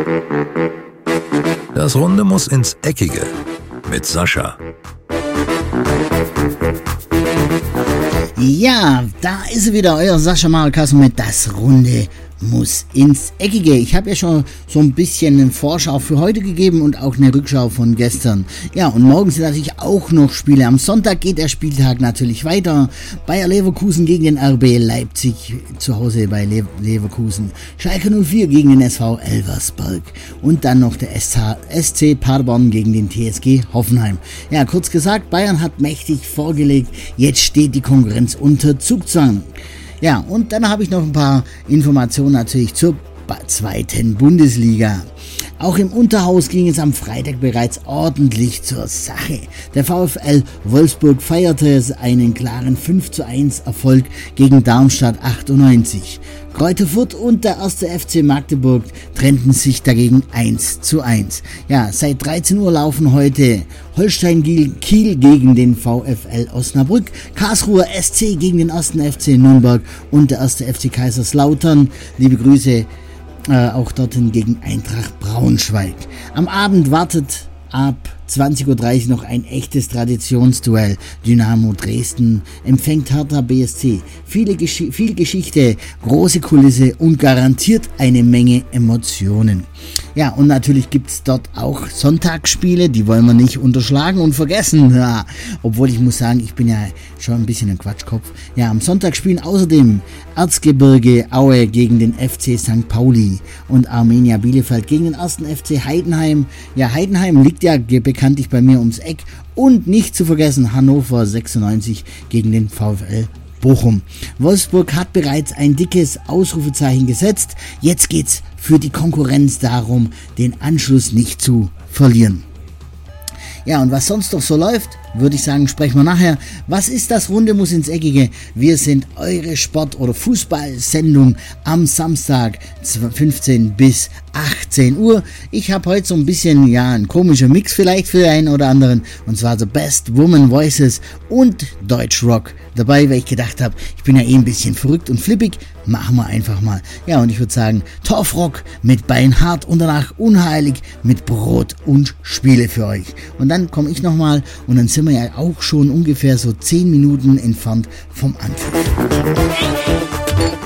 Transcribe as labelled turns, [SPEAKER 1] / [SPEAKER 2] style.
[SPEAKER 1] Das Runde muss ins Eckige mit Sascha.
[SPEAKER 2] Ja, da ist er wieder, euer Sascha Markas mit Das Runde muss ins Eckige. Ich habe ja schon so ein bisschen eine Vorschau für heute gegeben und auch eine Rückschau von gestern. Ja, und morgen sind natürlich auch noch Spiele. Am Sonntag geht der Spieltag natürlich weiter. Bayer Leverkusen gegen den RB Leipzig zu Hause bei Leverkusen. Schalke 04 gegen den SV Elversberg. Und dann noch der SC Paderborn gegen den TSG Hoffenheim. Ja, kurz gesagt, Bayern hat mächtig vorgelegt. Jetzt steht die Konkurrenz unter Zugzwang. Ja, und dann habe ich noch ein paar Informationen natürlich zur zweiten Bundesliga. Auch im Unterhaus ging es am Freitag bereits ordentlich zur Sache. Der VfL Wolfsburg feierte einen klaren 5:1 Erfolg gegen Darmstadt 98. Greuther Fürth und der 1. FC Magdeburg trennten sich dagegen 1:1. Ja, seit 13 Uhr laufen heute Holstein Kiel gegen den VfL Osnabrück, Karlsruher SC gegen den 1. FC Nürnberg und der 1. FC Kaiserslautern. Liebe Grüße auch dorthin gegen Eintracht Braunschweig. Am Abend wartet ab 20:30 Uhr noch ein echtes Traditionsduell. Dynamo Dresden empfängt Hertha BSC. Viel Geschichte, große Kulisse und garantiert eine Menge Emotionen. Ja, und natürlich gibt's dort auch Sonntagsspiele, die wollen wir nicht unterschlagen und vergessen. Ja, obwohl ich muss sagen, ich bin ja schon ein bisschen ein Quatschkopf. Ja, am Sonntag spielen außerdem Erzgebirge Aue gegen den FC St. Pauli und Arminia Bielefeld gegen den 1. FC Heidenheim. Ja, Heidenheim liegt ja bekanntlich bei mir ums Eck. Und nicht zu vergessen Hannover 96 gegen den VfL Bochum. Wolfsburg hat bereits ein dickes Ausrufezeichen gesetzt. Jetzt geht's für die Konkurrenz darum, den Anschluss nicht zu verlieren. Ja, und was sonst noch so läuft, würde ich sagen, sprechen wir nachher. Was ist das Runde muss ins Eckige? Wir sind eure Sport- oder Fußballsendung am Samstag 15 bis 18 Uhr. Ich habe heute so ein bisschen, ja, ein komischer Mix vielleicht für einen oder anderen. Und zwar The Best Woman Voices und Deutschrock dabei, weil ich gedacht habe, ich bin ja ein bisschen verrückt und flippig. Machen wir einfach mal. Ja, und ich würde sagen, Torfrock mit Beinhart und danach Unheilig mit Brot und Spiele für euch. Und dann komme ich nochmal und dann sind wir ja auch schon ungefähr so 10 Minuten entfernt vom Anfang.